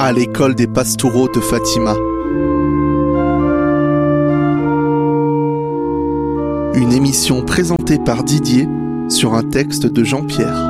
à l'école des Pastoureaux de Fatima. Une émission présentée par Didier sur un texte de Jean-Pierre.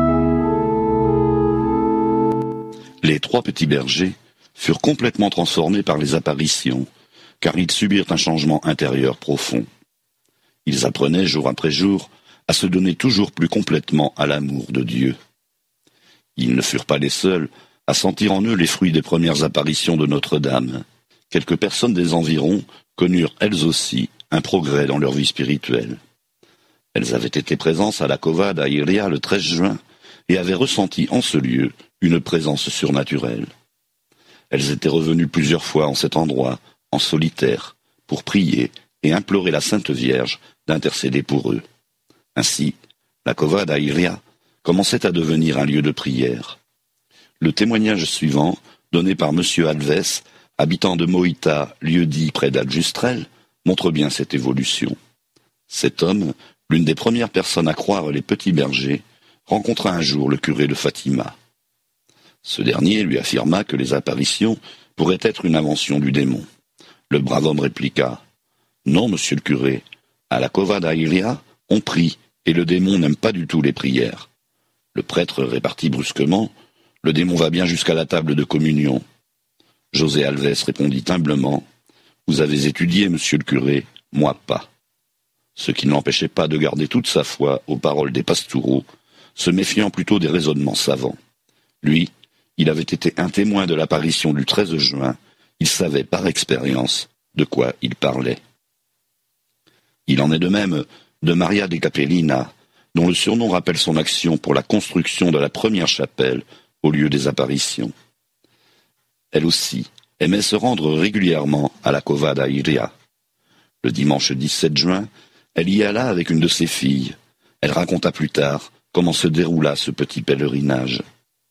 Les trois petits bergers furent complètement transformés par les apparitions, car ils subirent un changement intérieur profond. Ils apprenaient jour après jour à se donner toujours plus complètement à l'amour de Dieu. Ils ne furent pas les seuls à sentir en eux les fruits des premières apparitions de Notre-Dame. Quelques personnes des environs connurent elles aussi un progrès dans leur vie spirituelle. Elles avaient été présentes à la Cova da Iria le 13 juin et avaient ressenti en ce lieu une présence surnaturelle. Elles étaient revenues plusieurs fois en cet endroit, en solitaire, pour prier et implorer la Sainte Vierge d'intercéder pour eux. Ainsi, la Cova da Iria commençait à devenir un lieu de prière. Le témoignage suivant, donné par M. Alves, habitant de Moïta, lieu-dit près d'Aljustrel, montre bien cette évolution. Cet homme, l'une des premières personnes à croire les petits bergers, rencontra un jour le curé de Fatima. Ce dernier lui affirma que les apparitions pourraient être une invention du démon. Le brave homme répliqua « Non, monsieur le curé, à la Cova da Iria, on prie, et le démon n'aime pas du tout les prières. » Le prêtre répartit brusquement « Le démon va bien jusqu'à la table de communion. » José Alves répondit humblement « Vous avez étudié, monsieur le curé, moi pas. » Ce qui ne l'empêchait pas de garder toute sa foi aux paroles des Pastoureaux, se méfiant plutôt des raisonnements savants. Lui, il avait été un témoin de l'apparition du 13 juin, il savait par expérience de quoi il parlait. Il en est de même de Maria de Capellina, dont le surnom rappelle son action pour la construction de la première chapelle au lieu des apparitions. Elle aussi aimait se rendre régulièrement à la Cova da Iria. Le dimanche 17 juin, elle y alla avec une de ses filles. Elle raconta plus tard comment se déroula ce petit pèlerinage.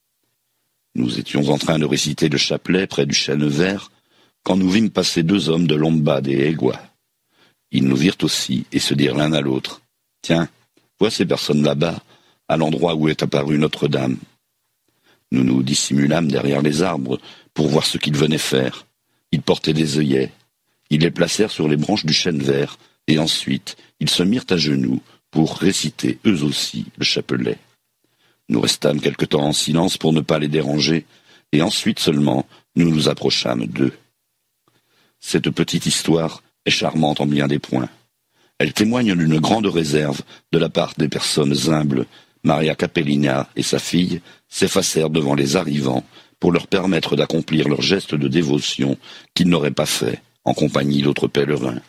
Nous étions en train de réciter le chapelet près du chêne vert, quand nous vîmes passer deux hommes de Lomba de Egua. Ils nous virent aussi et se dirent l'un à l'autre « Tiens, vois ces personnes là-bas, à l'endroit où est apparue Notre-Dame. » Nous nous dissimulâmes derrière les arbres pour voir ce qu'ils venaient faire. Ils portaient des œillets. Ils les placèrent sur les branches du chêne vert et ensuite ils se mirent à genoux pour réciter eux aussi le chapelet. Nous restâmes quelque temps en silence pour ne pas les déranger, et ensuite seulement nous nous approchâmes d'eux. Cette petite histoire est charmante en bien des points. Elle témoigne d'une grande réserve de la part des personnes humbles. Maria Capellina et sa fille s'effacèrent devant les arrivants pour leur permettre d'accomplir leur geste de dévotion qu'ils n'auraient pas fait en compagnie d'autres pèlerins.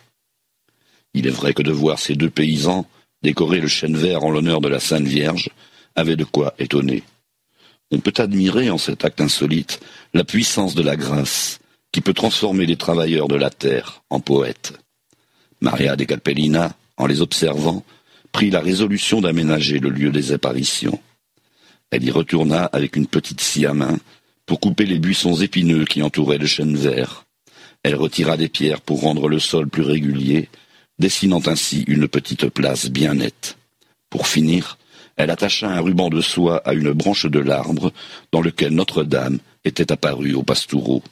Il est vrai que de voir ces deux paysans décorer le chêne vert en l'honneur de la Sainte Vierge avait de quoi étonner. On peut admirer en cet acte insolite la puissance de la grâce qui peut transformer les travailleurs de la terre en poètes. Maria de Capellina, en les observant, prit la résolution d'aménager le lieu des apparitions. Elle y retourna avec une petite scie à main pour couper les buissons épineux qui entouraient le chêne vert. Elle retira des pierres pour rendre le sol plus régulier, dessinant ainsi une petite place bien nette. Pour finir, elle attacha un ruban de soie à une branche de l'arbre dans lequel Notre-Dame était apparue aux Pastoureaux.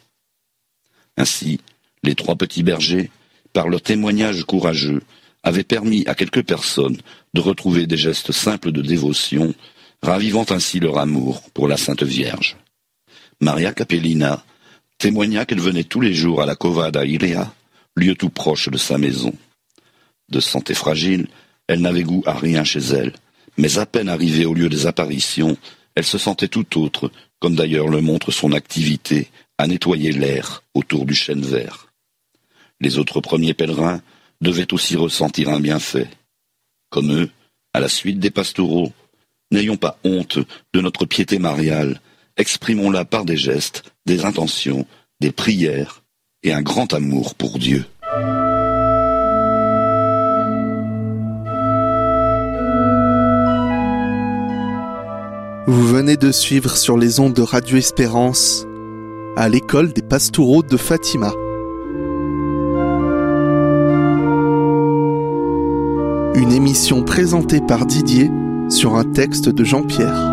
Ainsi, les trois petits bergers, par leur témoignage courageux, avaient permis à quelques personnes de retrouver des gestes simples de dévotion, ravivant ainsi leur amour pour la Sainte Vierge. Maria Capellina témoigna qu'elle venait tous les jours à la Cova da Iria, lieu tout proche de sa maison. De santé fragile, elle n'avait goût à rien chez elle, mais à peine arrivée au lieu des apparitions, elle se sentait tout autre, comme d'ailleurs le montre son activité à nettoyer l'air autour du chêne vert. Les autres premiers pèlerins devaient aussi ressentir un bienfait. Comme eux, à la suite des Pastoureaux, n'ayons pas honte de notre piété mariale, exprimons-la par des gestes, des intentions, des prières et un grand amour pour Dieu. Vous venez de suivre sur les ondes de Radio Espérance à l'école des Pastoureaux de Fatima. Une émission présentée par Didier sur un texte de Jean-Pierre.